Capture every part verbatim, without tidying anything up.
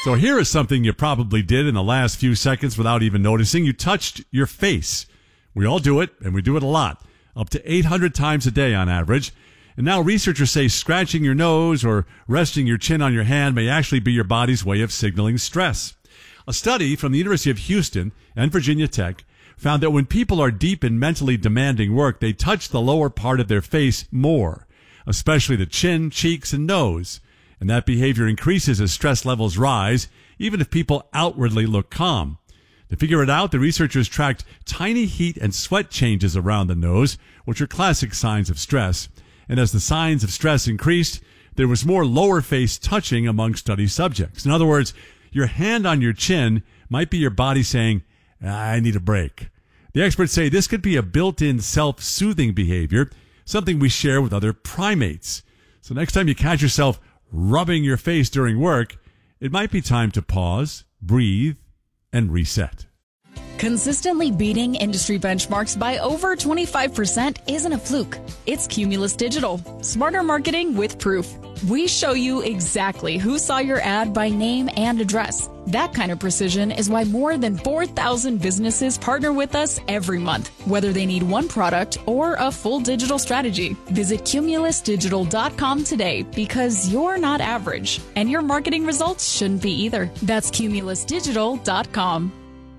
So here is something you probably did in the last few seconds without even noticing. You touched your face. We all do it, and we do it a lot, up to eight hundred times a day on average. And now researchers say scratching your nose or resting your chin on your hand may actually be your body's way of signaling stress. A study from the University of Houston and Virginia Tech found that when people are deep in mentally demanding work, they touch the lower part of their face more, especially the chin, cheeks, and nose. And that behavior increases as stress levels rise, even if people outwardly look calm. To figure it out, the researchers tracked tiny heat and sweat changes around the nose, which are classic signs of stress. And as the signs of stress increased, there was more lower face touching among study subjects. In other words, your hand on your chin might be your body saying, I need a break. The experts say this could be a built-in self-soothing behavior, something we share with other primates. So next time you catch yourself rubbing your face during work, it might be time to pause, breathe, and reset. Consistently beating industry benchmarks by over twenty-five percent isn't a fluke. It's Cumulus Digital. Smarter marketing with proof. We show you exactly who saw your ad by name and address. That kind of precision is why more than four thousand businesses partner with us every month, whether they need one product or a full digital strategy. Visit cumulus digital dot com today because you're not average, and your marketing results shouldn't be either. That's cumulus digital dot com.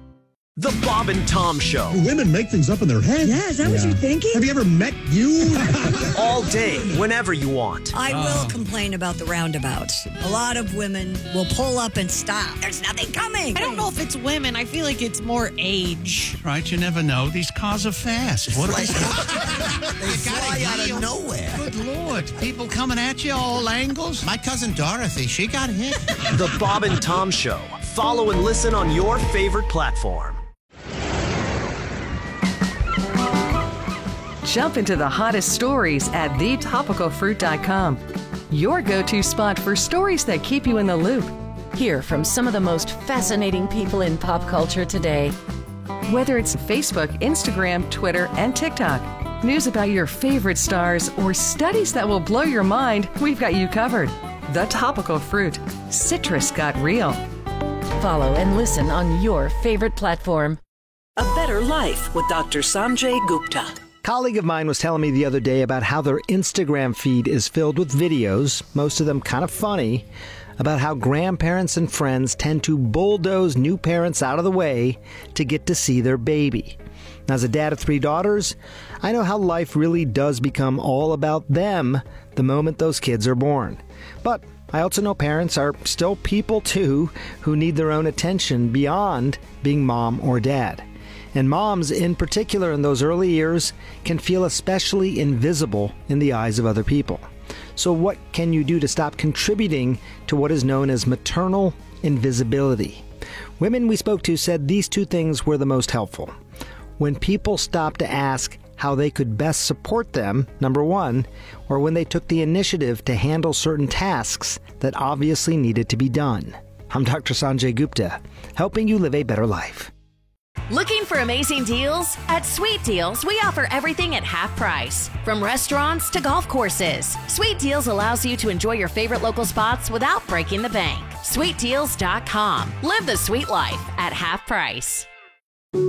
The Bob and Tom Show. Do women make things up in their head? Yeah, is that yeah. what you're thinking? Have you ever met you? All day, whenever you want. I will uh. complain about the roundabouts. A lot of women will pull up and stop. There's nothing coming. I don't know if it's women. I feel like it's more age. Right, you never know. These cars are fast. What like, they fly out of nowhere. Good Lord. People coming at you all angles. My cousin Dorothy, she got hit. The Bob and Tom Show. Follow and listen on your favorite platform. Jump into the hottest stories at the topical fruit dot com. Your go-to spot for stories that keep you in the loop. Hear from some of the most fascinating people in pop culture today. Whether it's Facebook, Instagram, Twitter, and TikTok, news about your favorite stars, or studies that will blow your mind, we've got you covered. The Topical Fruit. Citrus got real. Follow and listen on your favorite platform. A Better Life with Doctor Sanjay Gupta. A colleague of mine was telling me the other day about how their Instagram feed is filled with videos, most of them kind of funny, about how grandparents and friends tend to bulldoze new parents out of the way to get to see their baby. Now, as a dad of three daughters, I know how life really does become all about them the moment those kids are born. But I also know parents are still people too who need their own attention beyond being mom or dad. And moms, in particular in those early years, can feel especially invisible in the eyes of other people. So what can you do to stop contributing to what is known as maternal invisibility? Women we spoke to said these two things were the most helpful. When people stopped to ask how they could best support them, number one, or when they took the initiative to handle certain tasks that obviously needed to be done. I'm Doctor Sanjay Gupta, helping you live a better life. Looking for amazing deals? At Sweet Deals, we offer everything at half price. From restaurants to golf courses, Sweet Deals allows you to enjoy your favorite local spots without breaking the bank. sweet deals dot com. Live the sweet life at half price.